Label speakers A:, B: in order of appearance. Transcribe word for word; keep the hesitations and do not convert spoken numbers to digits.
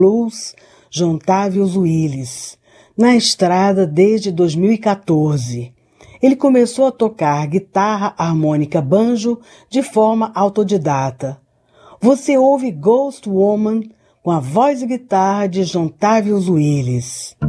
A: Blues John Tavius Willis, na estrada desde dois mil e quatorze. Ele começou a tocar guitarra, harmônica, banjo de forma autodidata. Você ouve Ghost Woman com a voz e guitarra de John Tavius Willis.